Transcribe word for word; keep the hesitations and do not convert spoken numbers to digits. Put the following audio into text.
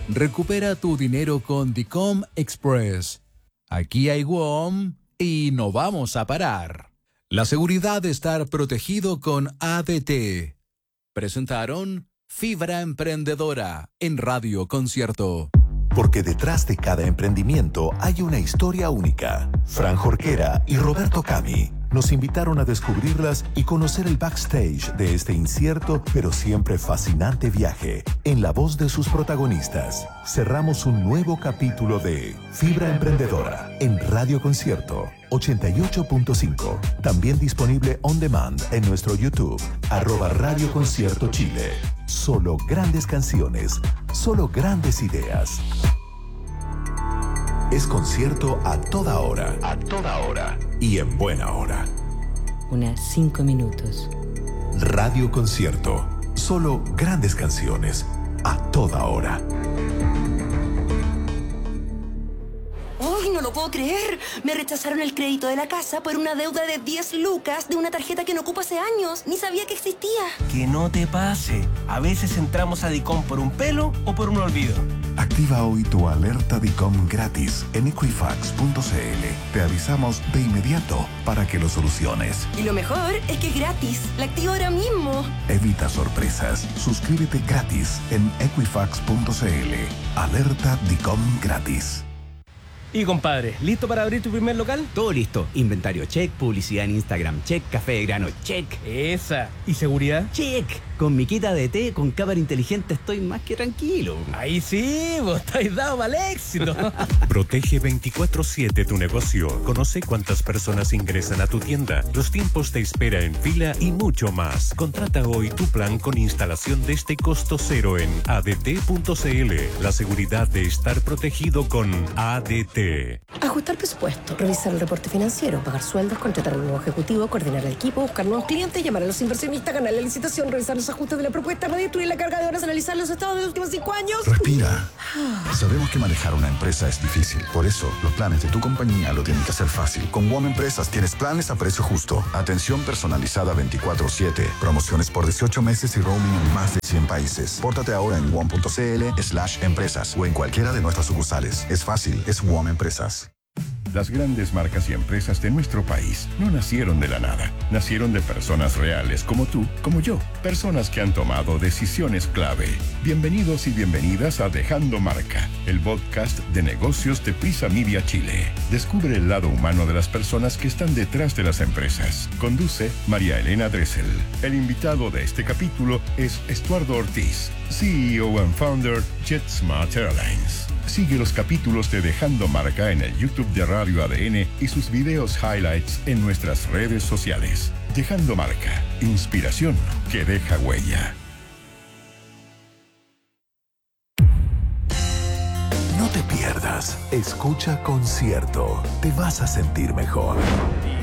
Recupera tu dinero con Dicom Express. Aquí hay W O M y no vamos a parar. La seguridad de estar protegido con A D T. Presentaron Fibra Emprendedora en Radio Concierto. Porque detrás de cada emprendimiento hay una historia única. Fran Jorquera y Roberto Cami nos invitaron a descubrirlas y conocer el backstage de este incierto pero siempre fascinante viaje en la voz de sus protagonistas. Cerramos un nuevo capítulo de Fibra Emprendedora en Radio Concierto ochenta y ocho punto cinco. También disponible on demand en nuestro YouTube, arroba Radio Concierto Chile. Solo grandes canciones, solo grandes ideas. Es concierto a toda hora. A toda hora. Y en buena hora. Unas cinco minutos. Radio Concierto. Solo grandes canciones a toda hora. ¡Ay, no lo puedo creer! Me rechazaron el crédito de la casa por una deuda de diez lucas de una tarjeta que no ocupo hace años. Ni sabía que existía. Que no te pase. A veces entramos a Dicom por un pelo o por un olvido. Activa hoy tu alerta Dicom gratis en equifax punto c l. Te avisamos de inmediato para que lo soluciones. Y lo mejor es que es gratis. La activo ahora mismo. Evita sorpresas. Suscríbete gratis en equifax punto c l. Alerta Dicom gratis. Y compadre, ¿listo para abrir tu primer local? Todo listo. Inventario check, publicidad en Instagram check, café de grano check. Esa. ¿Y seguridad? Check. Con mi quita de té, con cámara inteligente estoy más que tranquilo. Ahí sí, vos estáis dado para el éxito. Protege veinticuatro siete tu negocio. Conoce cuántas personas ingresan a tu tienda, los tiempos de espera en fila y mucho más. Contrata hoy tu plan con instalación desde costo cero en a d t punto c l. La seguridad de estar protegido con A D T. Ajustar presupuesto, revisar el reporte financiero, pagar sueldos, contratar a un nuevo ejecutivo, coordinar el equipo, buscar nuevos clientes, llamar a los inversionistas, ganar la licitación, revisar los ajustes de la propuesta, redistribuir la carga de horas, analizar los estados de los últimos cinco años. Respira. Sabemos que manejar una empresa es difícil. Por eso, los planes de tu compañía lo tienen que hacer fácil. Con W O M Empresas tienes planes a precio justo. Atención personalizada veinticuatro siete. Promociones por dieciocho meses y roaming en más de cien países. Pórtate ahora en wom punto c l slash empresas o en cualquiera de nuestras sucursales. Es fácil, es W O M Empresas. Las grandes marcas y empresas de nuestro país no nacieron de la nada. Nacieron de personas reales como tú, como yo. Personas que han tomado decisiones clave. Bienvenidos y bienvenidas a Dejando Marca, el podcast de negocios de Prisa Media Chile. Descubre el lado humano de las personas que están detrás de las empresas. Conduce María Elena Dressel. El invitado de este capítulo es Estuardo Ortiz, C E O and Founder JetSmart Airlines. Sigue los capítulos de Dejando Marca en el YouTube de Radio A D N y sus videos highlights en nuestras redes sociales. Dejando Marca, inspiración que deja huella. No te pierdas. Escucha Concierto. Te vas a sentir mejor.